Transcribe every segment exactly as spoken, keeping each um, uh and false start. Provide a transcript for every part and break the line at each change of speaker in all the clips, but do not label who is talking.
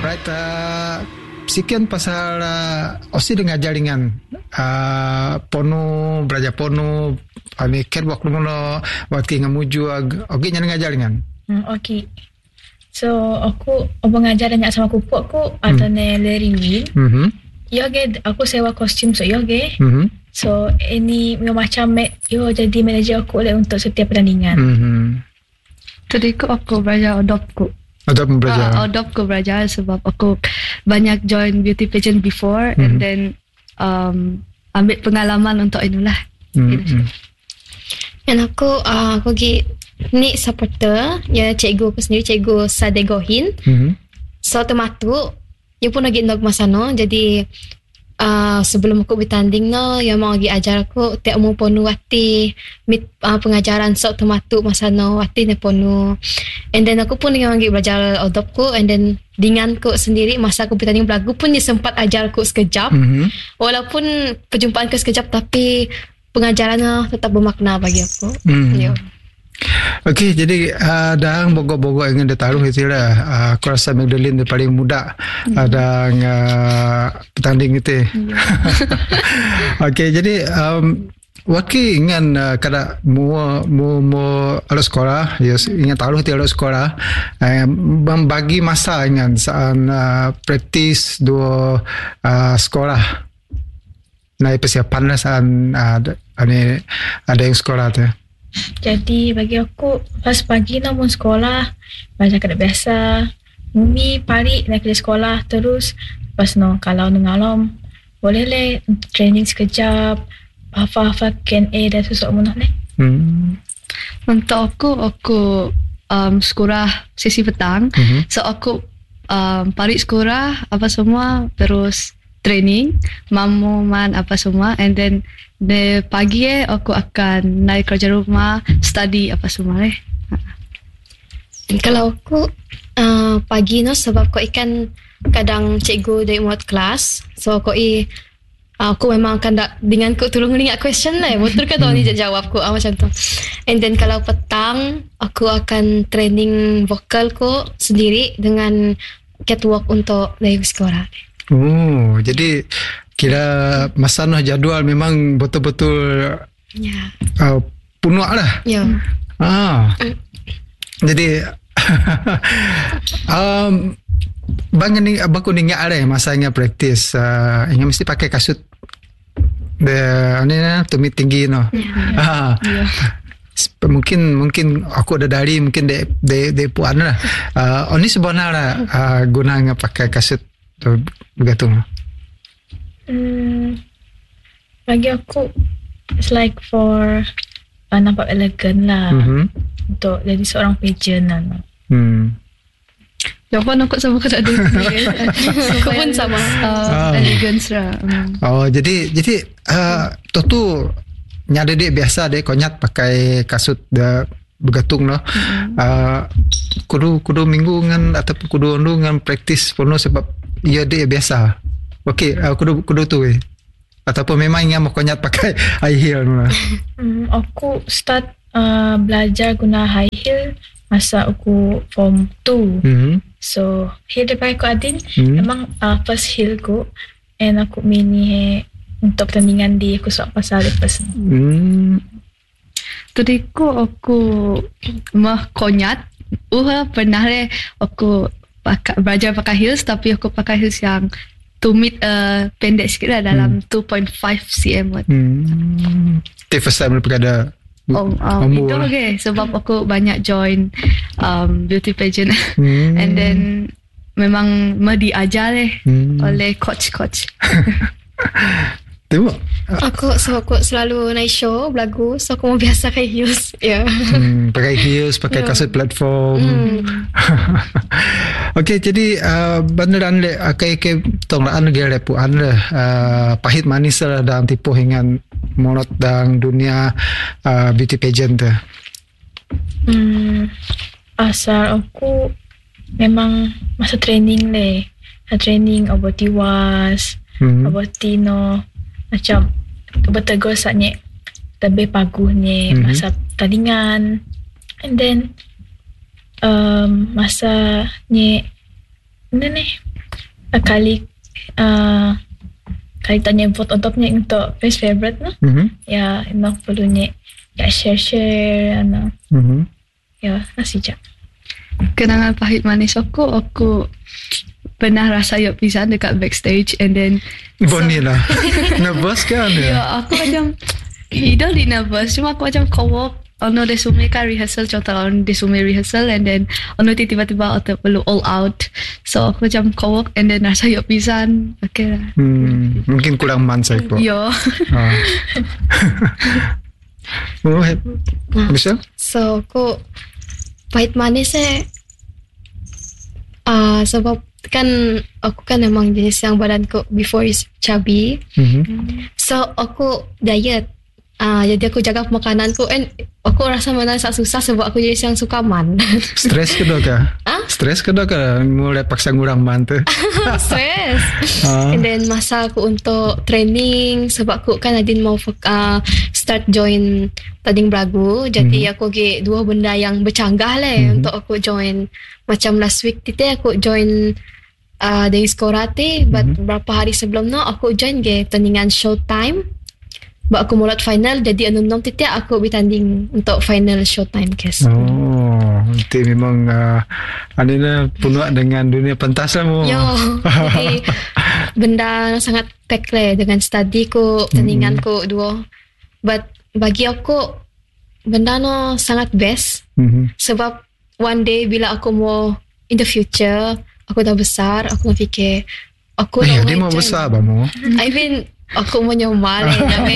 Right, uh, sekian pasal uh, osi dengan jaringan uh, pono belajar pono ani catwalk nuno waktu ngamuju oke dengan jaringan.
Hmm, okay. So aku mengajar banyak sama kupu aku hmm. atau ne Larry Win. Mhm. Yoge aku sewa kostum so yoge. Mhm. So ini macam yo jadi manager aku oleh untuk setiap pertandingan. Mhm.
Tadi aku aku belajar adopt ku.
Adopt belajar.
Uh, adopt ku belajar sebab aku banyak join beauty pageant before mm-hmm. and then um, ambil pengalaman untuk inilah. Mm-hmm.
Dan aku uh, aku pergi ni supporter ya cikgu aku sendiri, cikgu Sadegohin. Mm-hmm. So tematu dia pun lagi nok masano jadi Uh, sebelum aku bertanding no yang mau lagi ajar aku tak mau ponu wati mit uh, pengajaran sok tematu masa no wati ne ponu and then aku pun yang lagi belajar adopt ku and then dengan ku sendiri masa aku bertanding berlagu pun dia sempat ajar ku sekejap mm-hmm. walaupun perjumpaan ke sekejap tapi pengajarannya tetap bermakna bagi aku. Mm. Yeah.
Okey, jadi uh, dah bogor-bogor ingin ditaruh itu lah. Uh, aku rasa Magdalene dia paling muda ada mm. uh, petanding itu. Yeah. Okey, jadi um, waktu ingin uh, kada mau mau mau ada sekolah, ya ingin taruh ti ada sekolah, uh, membagi masa ingin saat uh, praktis dua uh, sekolah. Nah, persiapan lah saat uh, ada ada yang sekolah tu.
Jadi bagi aku pas pagi namun sekolah baca kada biasa Mumi pari nak ke sekolah terus pas no kalau nengalom boleh le training sekejap hafal-hafal Q and A dan susuk munah le.
Hmm. Untuk aku aku um, sekolah sesi petang mm-hmm. so aku um, pari sekolah apa semua terus training mamu man apa semua and then de pagi eh aku akan naik kerja rumah study apa semua eh.
Kalau aku uh, pagi no sebab ko ikan kadang cikgu dari muat kelas so ko i aku memang akan da, dengan ko tolong ingat question lah betul ke tahu ni jawab ko ah, macam tu and then kalau petang aku akan training vokal ko sendiri dengan catwalk untuk dari sekolah.
Oh, jadi kira masa noh jadual memang betul-betul ya. Uh, penuh lah.
Ya.
Ah. Mm. Jadi um, bang ni abang ni ingat ada masanya praktis uh, yang mesti pakai kasut de ni na tumit tinggi no. Ya. Ah. Ya. Mungkin mungkin aku ada dari mungkin de de de puan lah. Uh, oni sebenarnya uh, guna pakai kasut begitu.
Hmm, bagi aku it's like for uh, nampak elegan lah mm-hmm. untuk jadi seorang pageant lah. Hmm.
Jawapan aku sama kata ada. Aku pun sama uh, oh. elegance lah. Hmm.
Oh jadi jadi uh, tu tu nyada dia biasa dia konyat pakai kasut dah bergantung no. Mm-hmm. Uh, kudu kudu minggu dengan atau kudu undu dengan praktis penuh sebab ia dia biasa. Okey, uh, kudu kudu tu eh. Ataupun memang ingat mau konyat pakai high heel no.
Hmm, aku start uh, belajar guna high heel masa aku form two. Mm-hmm. So, heel dia pakai ku adin mm-hmm. memang uh, first heel ku and aku mini untuk pertandingan di aku sok pasal lepas. Hmm.
Tadi ku aku mah konyat. Uh pernah le aku pakai belajar pakai heels tapi aku pakai heels yang tumit uh, pendek sikit lah dalam hmm. two point five centimeter.
Hmm. Itu first time lepas ada
Oh, um, itu okay sebab aku banyak join um, beauty pageant hmm. and then memang mah diajar leh hmm. oleh coach-coach.
Tengok.
Aku sebab aku selalu naik show berlagu so aku mau biasa pakai heels. Ya. Yeah.
Hmm, pakai heels, pakai yeah. kasut platform. Hmm. Okey, jadi uh, beneran le akai ke tonglaan ge lepuan le uh, pahit manis lah dalam tipu hingga monot dalam dunia uh, beauty pageant tu.
Hmm, asal aku memang masa training le. Training aboti was, hmm. aboti no macam betul-betul saatnya lebih paguhnya mm-hmm. masa pertandingan and then um, masanya ni ni uh, kali uh, kali tanya vote ontopnya untuk best favorite no. Mm-hmm. Ya, emang perlunya ya share-share ano. Mhm. Ya, nasi jak.
Kenangan pahit manis aku, aku pernah rasa yuk pisan dekat backstage and then
Bonnie so, lah. Nervous kan?
Ya, aku macam tidak di nervous, cuma aku macam co-op ono desume kan rehearsal, contoh on desume rehearsal and then ono tiba-tiba atau perlu all out, so aku macam co-op and then rasa yuk pisan. Okay lah.
Hmm, mungkin kurang mansai po.
Ya.
Oh, bisa?
So, aku pahit manis eh uh, sebab kan aku kan memang jenis yang badanku before is chubby. Mm-hmm. So, aku diet. Uh, jadi aku jaga makananku and aku rasa mana sangat susah sebab aku jenis yang suka man.
Stres ke dok ah?
Huh?
Stres ke dok ah? Mulai paksa ngurang man tu.
Stres. Uh. And then masa aku untuk training sebab aku kan adin mau uh, start join tanding beragu. Jadi mm-hmm. aku ke dua benda yang bercanggah lah mm-hmm. untuk aku join. Macam last week tite aku join uh, dari Skorate, but mm-hmm. berapa hari sebelum no aku join ke tandingan Showtime. Buat aku mulat final, jadi enam-enam titik aku bertanding untuk final Showtime case.
Oh, itu memang uh, Anina penuh dengan dunia pentas lah mu.
Yo, jadi benda sangat pack lah dengan study ku, tandingan ku mm-hmm. dua. But bagi aku, benda no sangat best. Mm-hmm. Sebab one day bila aku mau in the future, aku dah besar, aku nak fikir, aku
eh, dia mau besar apa mu?
I mean, aku mau nyomal eh, tapi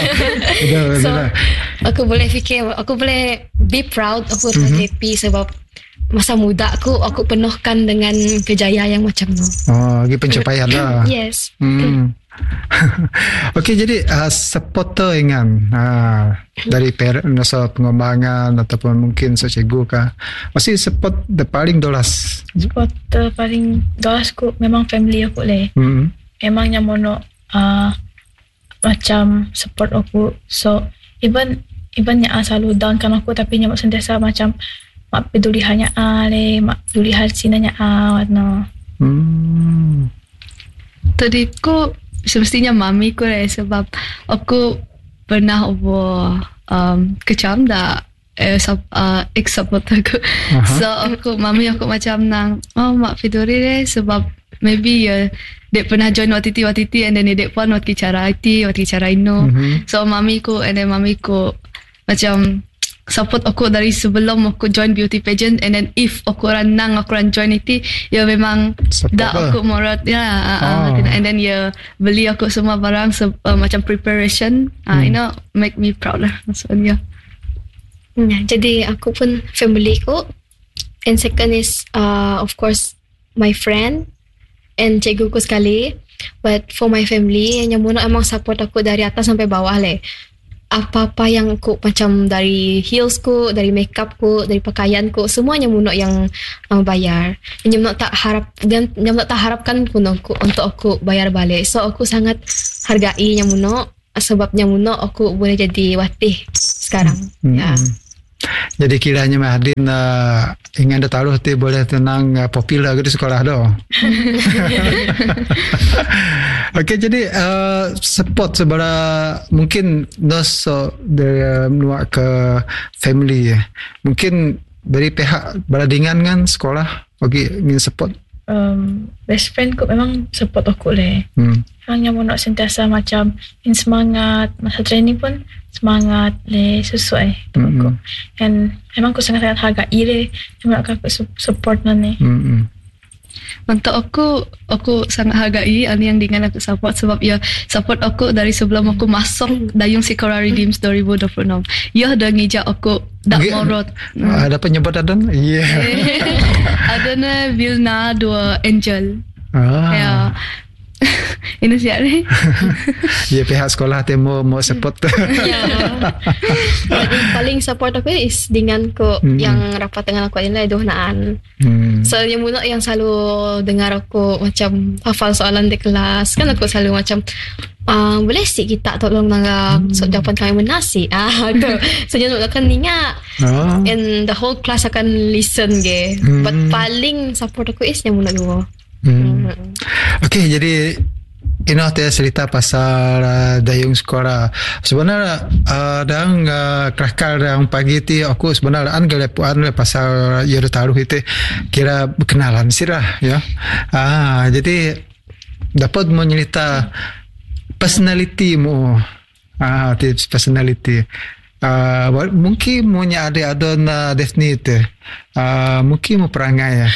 so aku boleh fikir, aku boleh be proud, aku mm-hmm. happy sebab masa muda aku aku penuhkan dengan kejayaan yang macam tu.
Oh, lagi pencapaian lah.
Yes.
Hmm. Okey, jadi uh, supporter ingan uh, dari parent, nasa pengembangan ataupun mungkin so cikgu kah, masih support the paling dolas.
Supporter paling dolas ku memang family aku leh. Mm-hmm. Memangnya mono uh, macam support aku, so even even yang selalu down kan aku, tapi nyamak sentiasa macam mak peduli hanya ale, mak peduli hal sinanya awat no.
Hmm. Tadi ku semestinya mami ku lah sebab aku pernah over um, kecam dah eh, sub, uh, ex supporter aku. Uh-huh. So aku mami aku macam nang oh mak peduli deh sebab maybe ya uh, dek pernah join waktu itu waktu itu and then dek pun waktu cara I T waktu cara Ino. Mm-hmm. So mami ku and then mami ku macam support aku dari sebelum aku join beauty pageant, and then if aku ranang aku ran join itu ya memang dah aku morat ya uh, oh. and then ya beli aku semua barang se- uh, macam preparation uh, mm. you know make me proud lah so yeah.
Yeah, jadi aku pun family ku, and second is uh, of course my friend and cikgu ku sekali. But for my family, yang muna emang support aku dari atas sampai bawah leh. Apa-apa yang aku macam dari heels ku, dari makeup ku, dari pakaian ku, semuanya muna yang um, bayar. Yang muna tak harap dan yang muna tak harapkan pun aku untuk aku bayar balik. So aku sangat hargai yang muna sebab yang muna aku boleh jadi watih sekarang. Hmm. Ya.
Jadi kiranya Mahdin uh, ingin dah taruh tu boleh tenang uh, popular ke di sekolah dah. Okey, jadi uh, support sebelah mungkin dos so, dari uh, menuak ke family. Mungkin dari pihak beradingan kan sekolah bagi ingin support.
Um, best friend ku memang support aku leh. Hmm. Hanya mau nak sentiasa macam in semangat, masa training pun semangat leh, sesuai dengan aku. Mm-hmm. And memang aku sangat-sangat hargai leh yang nak aku support nanti.
Mm-hmm. Untuk aku, aku sangat hargai ani yang dengan aku support sebab ya support aku dari sebelum aku masuk Dayung Sekolah Redeems dua ribu dua puluh enam. Ya dah ngijak aku dak morot.
Hmm. Ada penyebut ada? Ya.
Ada na Vilna dua Angel.
Ah.
Ya. Ini siap ni.
Ya, pihak sekolah tu mau mau support.
Ya. Jadi paling support aku is dengan ko hmm. yang rapat dengan aku ini itu naan. Hmm. So yang mula yang selalu dengar aku macam hafal soalan di kelas kan aku selalu macam uh, boleh sih kita tolong nangga hmm. so, jawapan kami menasi. Ah tu. So jangan akan ingat. Oh. And the whole class akan listen ge. Hmm. But paling support aku is yang mula dua. Hmm.
Okay, jadi Ino dia cerita pasal uh, dayung sekolah. Sebenarnya uh, dan uh, kelakar yang pagi ti aku sebenarnya an gelepuan pasal ya taruh itu kira berkenalan sih lah ya. Ah, jadi dapat mau cerita personality mu. Ah, tips personality. Uh, mungkin mau ada ada na definite. Uh, mungkin mau perangai ya.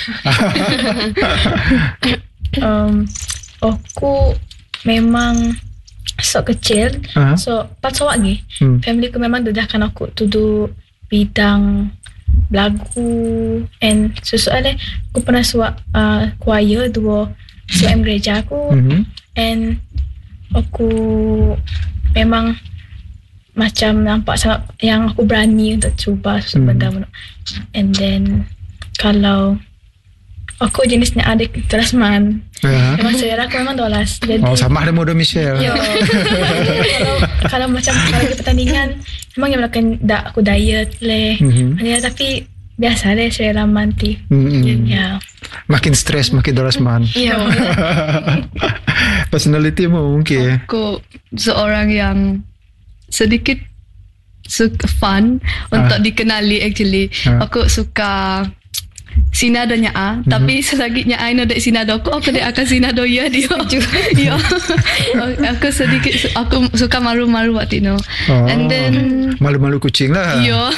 um, aku memang sok kecil, uh-huh. so pas awak lagi, hmm. family ku memang dedahkan aku tudu bidang lagu and sesuatu. Aku pernah suak uh, choir dua S M gereja aku, mm-hmm. and aku memang macam nampak sangat yang aku berani untuk cuba sesuatu benda. Mm-hmm. And then kalau aku jenisnya adik Terasman. Uh-huh. Memang selera aku memang dolas. Jadi,
oh, sama ada Modo Michelle.
Yo. kalau, kalau macam kalau di pertandingan, memang yang melakukan da, aku diet leh. Mm-hmm. Ya, tapi biasa deh selera manti. Mm-hmm. Ya.
Makin stres, makin Terasman.
Iya.
Personality mu mungkin.
Aku seorang yang sedikit suka fun uh. untuk dikenali actually. Uh. Aku suka sinadanya A, mm-hmm. tapi selagi nya I nak sinado aku, aku dia akan sinado ya dia. Ya. Aku sedikit aku suka malu-malu waktu itu. Oh, and then
malu-malu kucing lah.
Ya.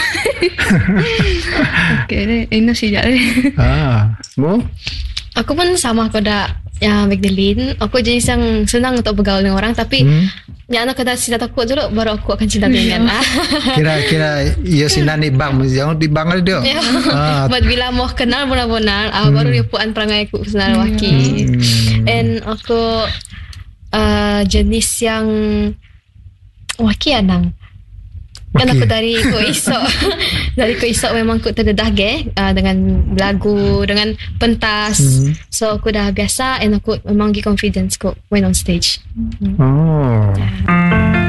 Okay, deh, ini sih jadi.
Ah, mu?
Aku pun sama aku dah ya Magdalene. Aku jenis yang senang untuk bergaul dengan orang, tapi hmm. yang anak kata cinta takut dulu baru aku akan cinta dengan.
Kira-kira ya cinta ni bang, jangan di bang dia.
Ah. But bila mau kenal benar-benar, ah, hmm. baru dia puan perangai aku senang waki. Hmm. And aku uh, jenis yang waki anang. Kan aku dari Ko Isok. Dari Ko Isok memang aku terdedah ge uh, dengan lagu, dengan pentas. Mm-hmm. So aku dah biasa and aku memang gi confidence ko when on stage. Mm-hmm.
Oh. Yeah.